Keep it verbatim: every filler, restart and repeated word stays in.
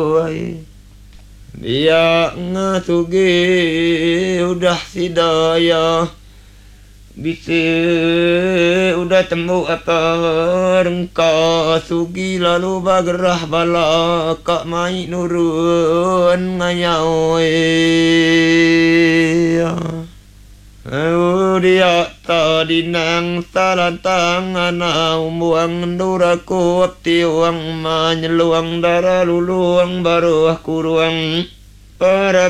Dia ngasugi udah sidaya bisa udah temu apa rengka sugi lalu bagerah bala kak mai nurun ngayau dia tadi nang salantang anau buang duraku tiwang menyeluang darah luluang baru aku ruang para